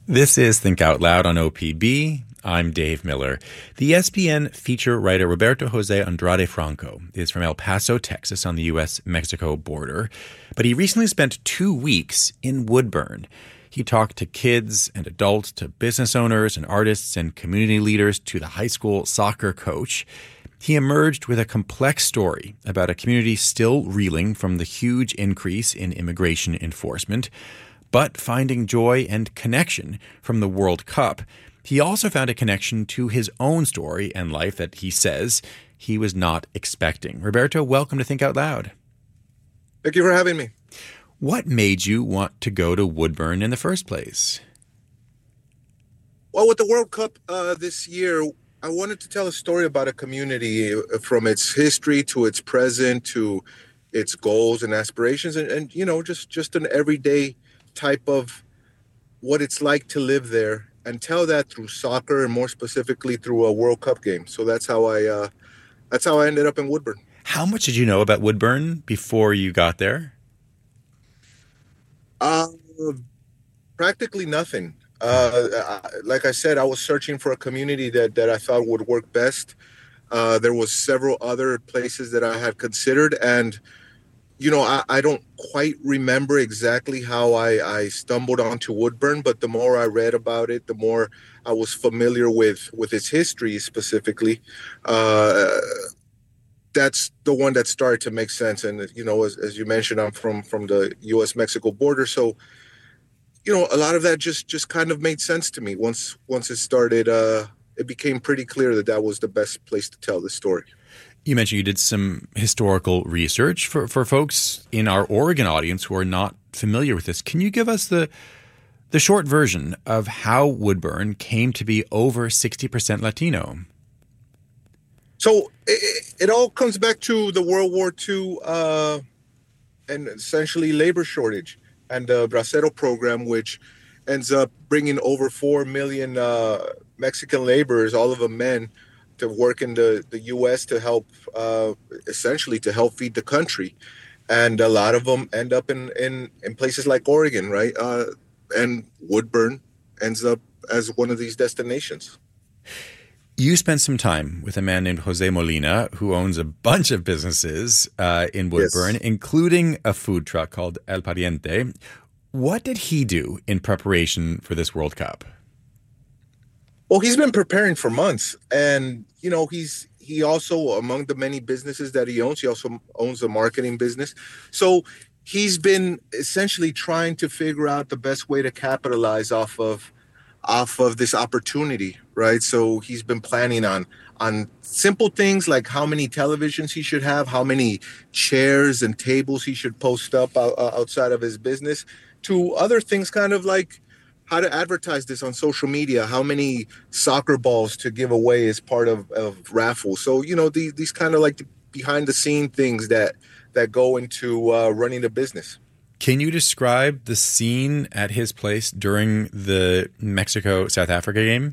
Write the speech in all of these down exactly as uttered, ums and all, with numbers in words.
This is Think Out Loud on O P B. I'm Dave Miller. The E S P N feature writer Roberto Jose Andrade Franco is from El Paso, Texas, on the U S Mexico border. But he recently spent two weeks in Woodburn. He talked to kids and adults, to business owners and artists and community leaders, to the high school soccer coach. He emerged with a complex story about a community still reeling from the huge increase in immigration enforcement, but finding joy and connection from the World Cup. He also found a connection to his own story and life that he says he was not expecting. Roberto, welcome to Think Out Loud. Thank you for having me. What made you want to go to Woodburn in the first place? Well, with the World Cup uh, this year, I wanted to tell a story about a community from its history to its present to its goals and aspirations and, and you know, just, just an everyday type of what it's like to live there, and tell that through soccer and more specifically through a World Cup game. So that's how I uh, that's how I ended up in Woodburn. How much did you know about Woodburn before you got there? Uh, practically nothing. Uh, like I said, I was searching for a community that, that I thought would work best. Uh, there was several other places that I had considered, and you know, I, I don't quite remember exactly how I, I stumbled onto Woodburn, but the more I read about it, the more I was familiar with, with its history specifically. Uh, that's the one that started to make sense. And, you know, as, as you mentioned, I'm from, from the U S Mexico border. So, you know, a lot of that just, just kind of made sense to me. Once, once it started, uh, it became pretty clear that that was the best place to tell this story. You mentioned you did some historical research for, for folks in our Oregon audience who are not familiar with this. Can you give us the the short version of how Woodburn came to be over sixty percent Latino? So it, it all comes back to the World War Two uh, and essentially labor shortage and the Bracero program, which ends up bringing over four million uh, Mexican laborers, all of them men, to work in the, the U S to help, uh, essentially to help feed the country. And a lot of them end up in, in, in places like Oregon, right? Uh, and Woodburn ends up as one of these destinations. You spent some time with a man named Jose Molina, who owns a bunch of businesses uh, in Woodburn, yes, including a food truck called El Pariente. What did he do in preparation for this World Cup? Well, he's been preparing for months, and you know, he's he also, among the many businesses that he owns, he also owns a marketing business. So he's been essentially trying to figure out the best way to capitalize off of off of this opportunity, right? So he's been planning on on simple things like how many televisions he should have, how many chairs and tables he should post up outside of his business, to other things kind of like how to advertise this on social media, how many soccer balls to give away as part of, of raffles. So, you know, these, these kind of like behind the scene things that, that go into uh, running a business. Can you describe the scene at his place during the Mexico-South Africa game?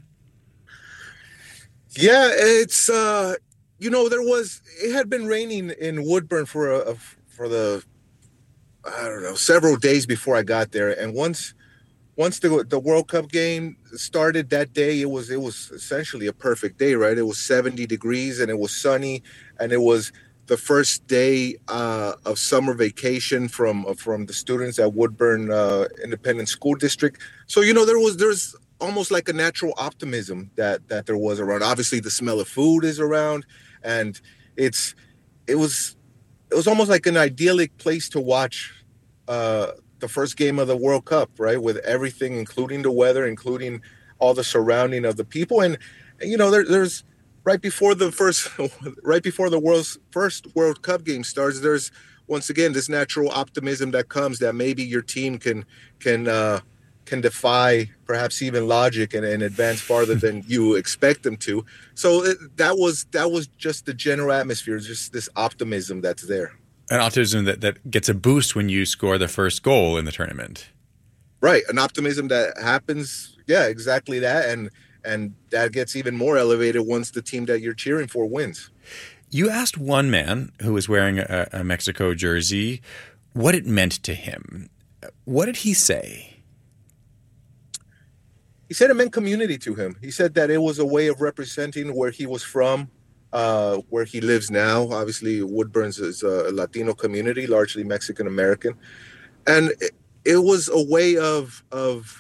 Yeah, it's, uh, you know, there was, it had been raining in Woodburn for, a, for the, I don't know, several days before I got there. And once... Once the the World Cup game started that day, it was it was essentially a perfect day, right? It was seventy degrees and it was sunny, and it was the first day uh, of summer vacation from uh, from the students at Woodburn uh, Independent School District. So you know there was there's almost like a natural optimism that that there was around. Obviously, the smell of food is around, and it's it was it was almost like an idyllic place to watch Uh, the first game of the World Cup, right? With everything, including the weather, including all the surrounding of the people. And, you know, there, there's right before the first, right before the world's first World Cup game starts, there's once again, this natural optimism that comes that maybe your team can, can, uh, can defy perhaps even logic and, and advance farther than you expect them to. So it, that was, that was just the general atmosphere, just this optimism that's there. An optimism that, that gets a boost when you score the first goal in the tournament. Right. An optimism that happens. Yeah, exactly that. And and that gets even more elevated once the team that you're cheering for wins. You asked one man who was wearing a, a Mexico jersey what it meant to him. What did he say? he said it meant community to him. He said that it was a way of representing where he was from, uh, where he lives now. Obviously, Woodburns is a Latino community, largely Mexican American, and it, it was a way of of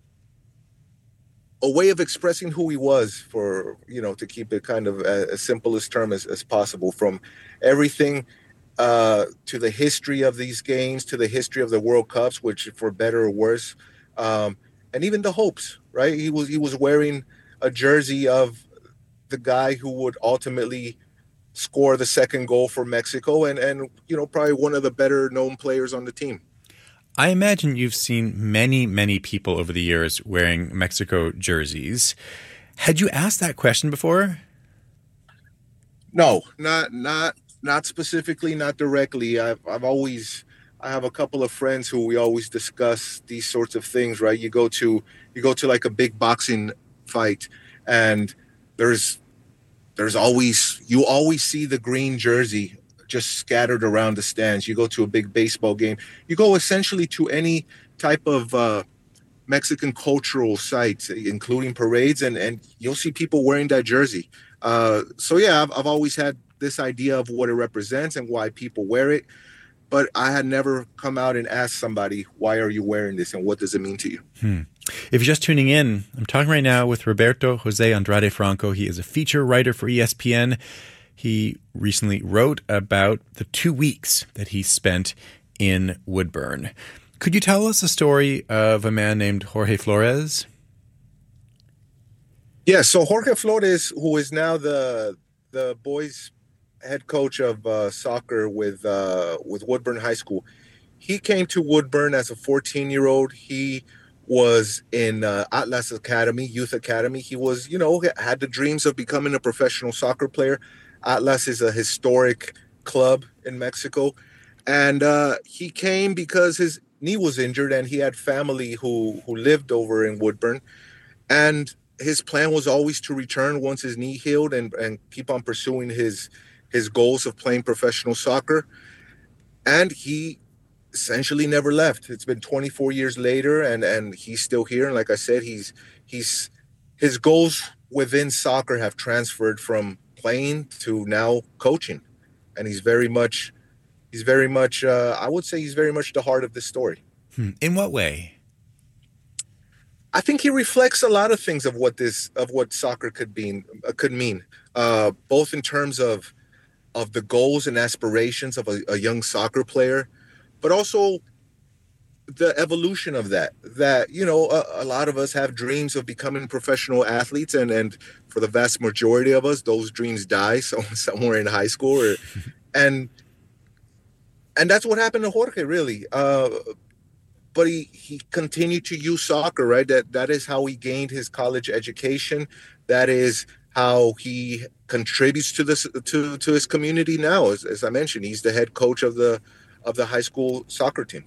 a way of expressing who he was, for, you know, to keep it kind of as, as simple as term as, as possible, from everything uh, to the history of these games, to the history of the World Cups, which for better or worse, um, and even the hopes, right? He was, he was wearing a jersey of the guy who would ultimately score the second goal for Mexico, and, and, you know, probably one of the better known players on the team. I imagine you've seen many, many people over the years wearing Mexico jerseys. Had you asked that question before? No, not not not specifically, not directly. I've I've always I have a couple of friends who we always discuss these sorts of things, right? You go to you go to like a big boxing fight, and there's there's always you always see the green jersey just scattered around the stands. You go to a big baseball game. You go essentially to any type of uh, Mexican cultural site, including parades, and, and you'll see people wearing that jersey. Uh, so yeah, I've, I've always had this idea of what it represents and why people wear it, but I had never come out and asked somebody, why are you wearing this and what does it mean to you? Hmm. If you're just tuning in, I'm talking right now with Roberto Jose Andrade Franco. He is a feature writer for E S P N. He recently wrote about the two weeks that he spent in Woodburn. Could you tell us a story of a man named Jorge Flores? Yeah, so Jorge Flores, who is now the the boys' head coach of uh, soccer with uh, with Woodburn High School, he came to Woodburn as a fourteen-year-old. He was in uh, Atlas Academy, Youth Academy. He was, you know, had the dreams of becoming a professional soccer player. Atlas is a historic club in Mexico. And uh, he came because his knee was injured and he had family who, who lived over in Woodburn. And his plan was always to return once his knee healed and, and keep on pursuing his, his goals of playing professional soccer. And he essentially never left. It's been twenty-four years later, and, and he's still here. And like I said, he's he's his goals within soccer have transferred from playing to now coaching, and he's very much he's very much uh, I would say he's very much the heart of this story. Hmm. In what way? I think he reflects a lot of things of what this of what soccer could be uh, could mean, uh, both in terms of of the goals and aspirations of a, a young soccer player, but also the evolution of that, that, you know, a, a lot of us have dreams of becoming professional athletes. And, and for the vast majority of us, those dreams die so, somewhere in high school. Or, and, and that's what happened to Jorge, really. Uh, but he, he continued to use soccer, right? That, that is how he gained his college education. That is how he contributes to this, to, to his community now. As, as I mentioned, he's the head coach of the, of the high school soccer team.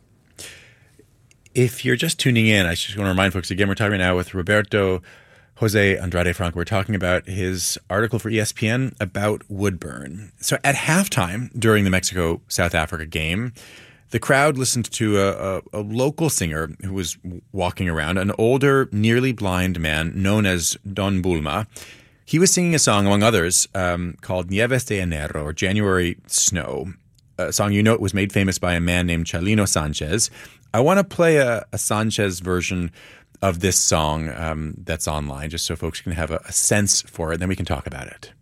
If you're just tuning in, I just want to remind folks again, we're talking now with Roberto Jose Andrade Franco. We're talking about his article for E S P N about Woodburn. So at halftime during the Mexico-South Africa game, the crowd listened to a, a, a local singer who was walking around, an older, nearly blind man known as Don Bulma. He was singing a song, among others, um, called Nieves de Enero, or January Snow, a song you know it was made famous by a man named Chalino Sanchez. I want to play a, a Sanchez version of this song um, that's online, just so folks can have a, a sense for it, and then we can talk about it.